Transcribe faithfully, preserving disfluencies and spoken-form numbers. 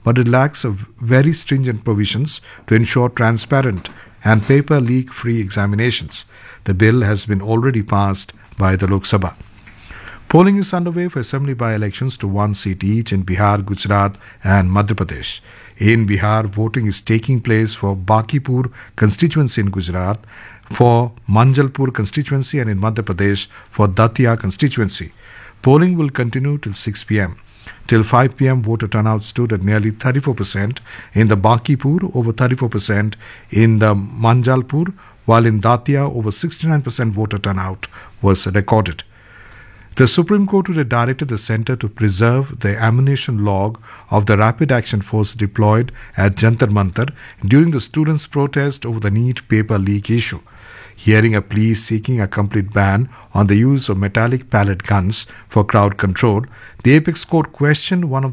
but it lacks a very stringent provisions to ensure transparent and paper leak-free examinations. The bill has been already passed by the Lok Sabha. Polling is underway for assembly by-elections to one seat each in Bihar, Gujarat and Madhya Pradesh. In Bihar, voting is taking place for Bakipur constituency in Gujarat, for Manjalpur constituency, and in Madhya Pradesh for Datia constituency. Polling will continue till six p.m. Till five p.m, voter turnout stood at nearly thirty-four percent in the Bakipur, over thirty-four percent in the Manjalpur, while in Datia, over sixty-nine percent voter turnout was recorded. The Supreme Court today directed the centre to preserve the ammunition log of the Rapid Action Force deployed at Jantar Mantar during the students' protest over the NEET paper leak issue. Hearing a plea seeking a complete ban on the use of metallic pellet guns for crowd control, the Apex Court questioned one of